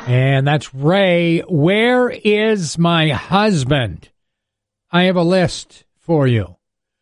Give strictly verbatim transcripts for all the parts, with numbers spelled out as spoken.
And that's Ray. Where is my husband? I have a list for you.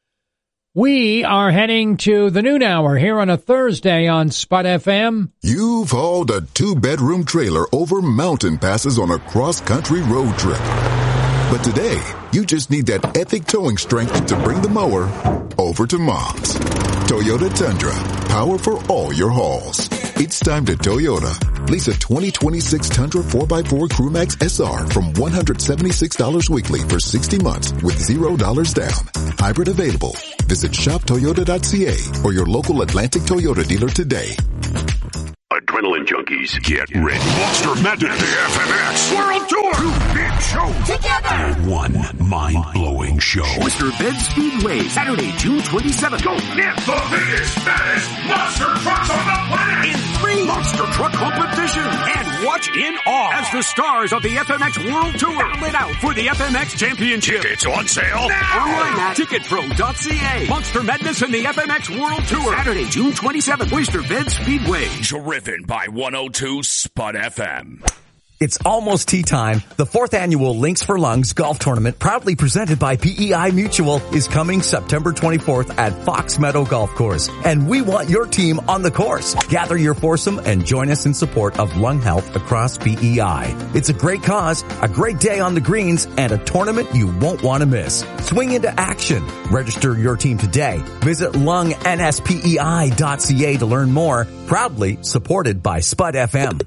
We are heading to the noon hour here on a Thursday on Spud F M. You've hauled a two-bedroom trailer over mountain passes on a cross-country road trip. But today, you just need that epic towing strength to bring the mower over to Mom's. Toyota Tundra, power for all your hauls. It's time to Toyota. Lease a twenty twenty-six Tundra four by four CrewMax S R from one hundred seventy-six dollars weekly for sixty months with zero dollars down. Hybrid available. Visit shop toyota dot c a or your local Atlantic Toyota dealer today. Adrenaline junkies, get ready. Monster Madness, the F M X World Tour. Two big shows together. One mind-blowing show. Oyster Bend Speedway, Saturday, June twenty-seventh. Go get the biggest, baddest monster trucks on the planet. In three monster truck competition. And watch in awe as the stars of the F M X World Tour battle it out for the F M X Championship. Tickets on sale now. Online at ticket pro dot c a. Monster Madness and the F M X World Tour. Saturday, June twenty-seventh. Oyster Bend Speedway. Driven by one oh two Spud F M. It's almost tea time. The fourth annual Links for Lungs golf tournament, proudly presented by P E I Mutual, is coming September twenty-fourth at Fox Meadow Golf Course. And we want your team on the course. Gather your foursome and join us in support of lung health across P E I. It's a great cause, a great day on the greens, and a tournament you won't want to miss. Swing into action. Register your team today. Visit lung n s p e i dot c a to learn more. Proudly supported by Spud F M.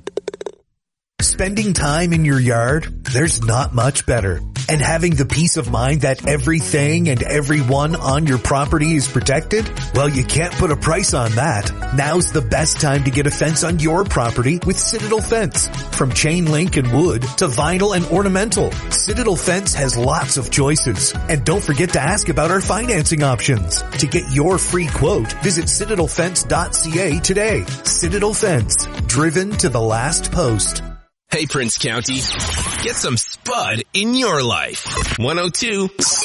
Spending time in your yard, there's not much better. And having the peace of mind that everything and everyone on your property is protected? Well, you can't put a price on that. Now's the best time to get a fence on your property with Citadel Fence. From chain link and wood to vinyl and ornamental, Citadel Fence has lots of choices. And don't forget to ask about our financing options. To get your free quote, visit citadel fence dot c a today. Citadel Fence, driven to the last post. Hey, Prince County, get some Spud in your life. one oh two